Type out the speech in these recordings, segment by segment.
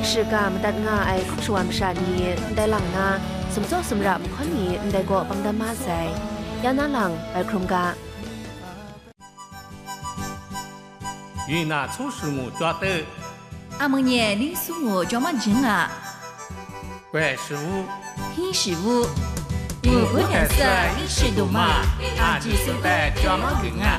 是个么的nga ai khóc suam sa ni dai lang na sumzo sumra mu khan ni dai go bangda ma sai ya na lang bai khrum ga 云南初始木抓的， 阿蒙年李苏木抓么真啊？ 怪师傅， 黑师傅，我不认识李师傅嘛，阿只是在抓么梗啊？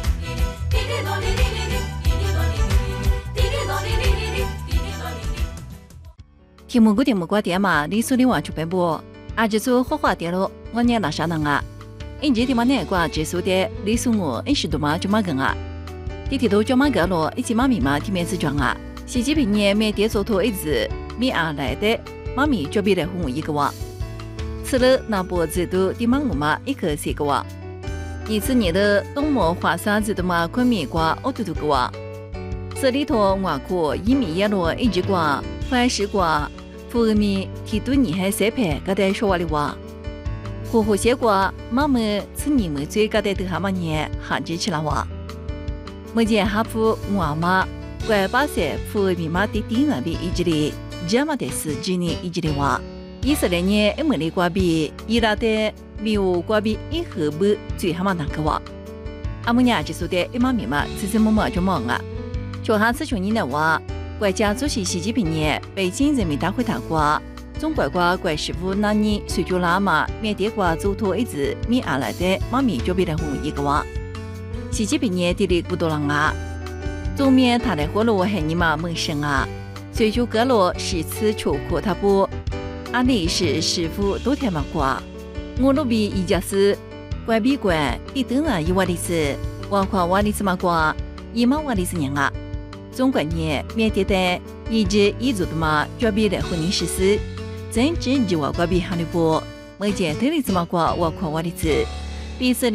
听木古听木瓜点嘛，李苏的话就白不，阿只是花花点咯，我念那啥能啊？因这地方那瓜只苏的李苏木黑师傅嘛抓么梗啊？地铁头专门搞了一起妈咪嘛体面是装啊，习近平年每天做头一次米阿来的妈咪就比来哄一个娃，吃了那波子都地方我嘛一个四个娃，一次年的冬末花沙子的嘛昆明瓜奥多个娃，这里头外国一米一落一只瓜，番石瓜，福尔米提督你还三盘个带说话的娃，火火些瓜妈们吃你们最个带的蛤蟆年喊着吃了娃。目前哈夫我妈怪把些福尔密码的顶那边一直里，这么的是今年一直的话，以色列年美丽瓜比伊拉的米乌瓜比一河不最蛤蟆那个话，阿姆娘就说的一码密码只是默默就忙啊，就下次去年的话，国家主席习近平年北京人民大会谈过，中国怪师傅那年随就拉嘛缅甸瓜走脱一直米阿来的妈咪就比来红一个话。习近平年地里不多人啊，中面他来火炉还你妈门生啊，随就各路十次出国他不，阿里是师傅都天嘛瓜，我路比一家是关闭关，一等啊一万里是，我夸万里是嘛瓜，一万万里是人啊，中国年缅甸的一直一做的嘛，准备来婚姻实施，真正就我关闭哈里不，目前这里是嘛瓜，我夸万里是，比是。